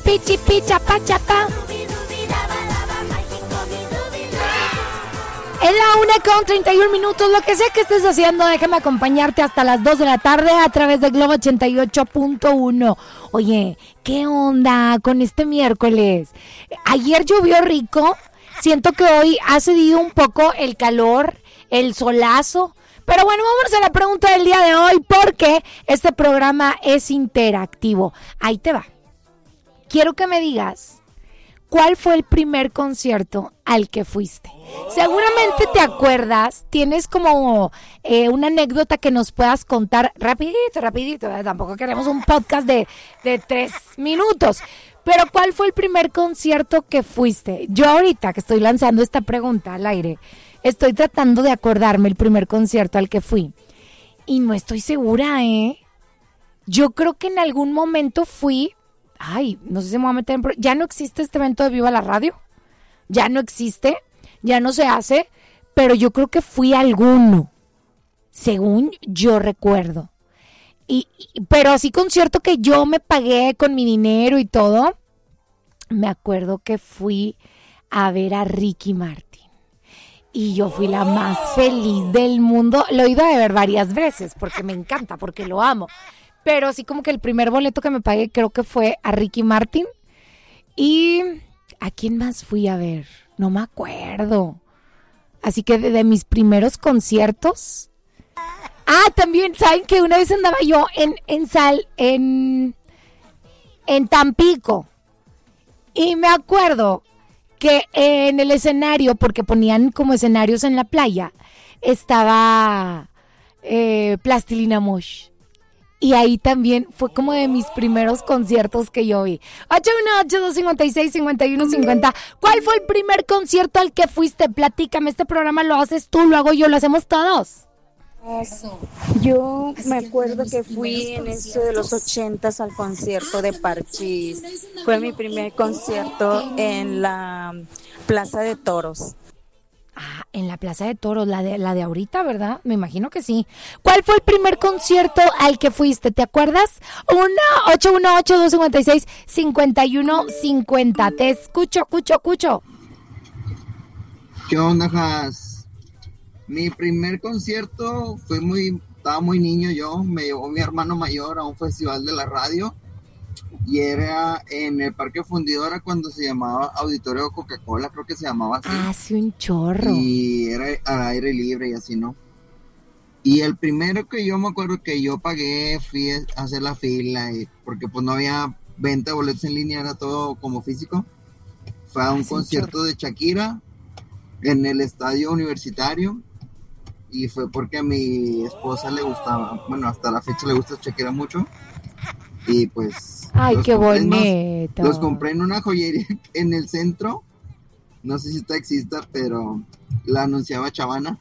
pichi, picha, pachapa. Es la 1:31, lo que sea que estés haciendo, déjame acompañarte hasta las 2 de la tarde a través de Globo 88.1. Oye, ¿qué onda con este miércoles? Ayer llovió rico, siento que hoy ha cedido un poco el calor, el solazo. Pero bueno, vámonos a la pregunta del día de hoy porque este programa es interactivo. Ahí te va. Quiero que me digas, ¿cuál fue el primer concierto al que fuiste? Seguramente te acuerdas, tienes como una anécdota que nos puedas contar rapidito. Tampoco queremos un podcast de 3 minutos. Pero ¿cuál fue el primer concierto que fuiste? Yo ahorita que estoy lanzando esta pregunta al aire, estoy tratando de acordarme el primer concierto al que fui. Y no estoy segura, ¿eh? Yo creo que en algún momento fui... Ay, no sé si me voy a meter en... Ya no existe este evento de Viva la Radio. Ya no existe. Ya no se hace. Pero yo creo que fui a alguno. Según yo recuerdo. Pero así concierto que yo me pagué con mi dinero y todo. Me acuerdo que fui a ver a Ricky Martin. Y yo fui la más feliz del mundo. Lo he ido a ver varias veces porque me encanta, porque lo amo. Pero así como que el primer boleto que me pagué creo que fue a Ricky Martin. ¿Y a quién más fui a ver? No me acuerdo. Así que de mis primeros conciertos... Ah, también, ¿saben que una vez andaba yo en Tampico? Y me acuerdo que en el escenario, porque ponían como escenarios en la playa, estaba Plastilina Mosh. Y ahí también fue como de mis primeros conciertos que yo vi. 818-256-5150. ¿Cuál fue el primer concierto al que fuiste? Platícame, este programa lo haces tú, lo hago yo, lo hacemos todos. Yo me acuerdo que fui en eso de los 80s al concierto de Parchís. Fue mi primer concierto en la Plaza de Toros. Ah, en la Plaza de Toros, la de ahorita, ¿verdad? Me imagino que sí. ¿Cuál fue el primer concierto al que fuiste? ¿Te acuerdas? 1-818-256-5150. Te escucho. ¿Qué onda, Jas? Mi primer concierto estaba muy niño yo, me llevó mi hermano mayor a un festival de la radio y era en el Parque Fundidora cuando se llamaba Auditorio Coca-Cola, creo que se llamaba así. Hace un chorro. Y era al aire libre y así, ¿no? Y el primero que yo me acuerdo que yo pagué, fui a hacer la fila, porque pues no había venta de boletos en línea, era todo como físico. Fue a un concierto de Shakira en el estadio universitario. Y fue porque a mi esposa le gustaba, bueno, hasta la fecha le gusta Shakira mucho. Y pues... ¡Ay, qué bonito! Los compré en una joyería en el centro. No sé si todavía exista, pero la anunciaba Chavana.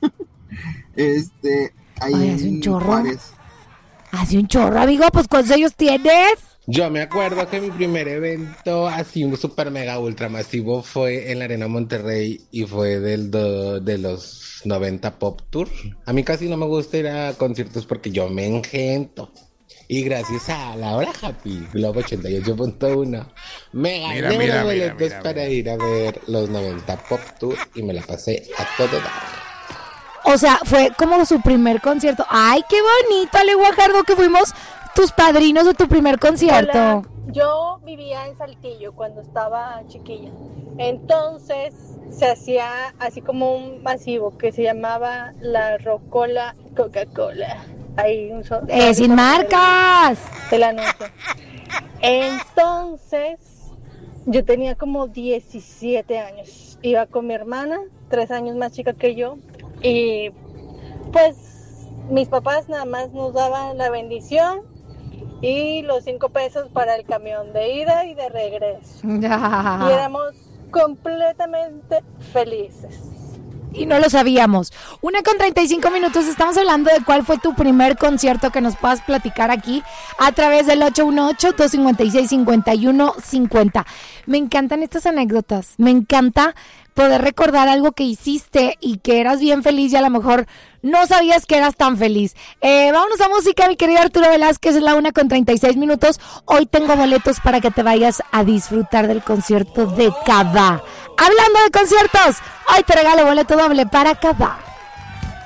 Ahí ay, hace un chorro. Juárez. Hace un chorro, amigo, pues ¿cuántos años tienes? Yo me acuerdo que mi primer evento así un super mega ultra masivo fue en la Arena Monterrey y fue de los 90 Pop Tour. A mí casi no me gusta ir a conciertos porque yo me engento. Y gracias a la hora Happy Globo 88.1 me gané los boletos para ir a ver los 90 Pop Tour y me la pasé a todo dar. O sea, fue como su primer concierto. ¡Ay, qué bonito, Ale Guajardo, que fuimos tus padrinos de tu primer concierto! Hola. Yo vivía en Saltillo cuando estaba chiquilla. Entonces se hacía así como un masivo que se llamaba la Rocola Coca-Cola. Ahí ¡sin marcas! El anuncio. Entonces yo tenía como 17 años. Iba con mi hermana, 3 años más chica que yo. Y pues mis papás nada más nos daban la bendición y los 5 pesos para el camión de ida y de regreso. Y éramos completamente felices. y no lo sabíamos. 1:35, estamos hablando de cuál fue tu primer concierto, que nos puedas platicar aquí a través del 818-256-5150. Me encantan estas anécdotas, me encanta poder recordar algo que hiciste y que eras bien feliz y a lo mejor no sabías que eras tan feliz. Vámonos a música, mi querido Arturo Velázquez, es la 1:36. Hoy tengo boletos para que te vayas a disfrutar del concierto de Cabá. Hablando de conciertos, hoy te regalo boleto doble para Cabá.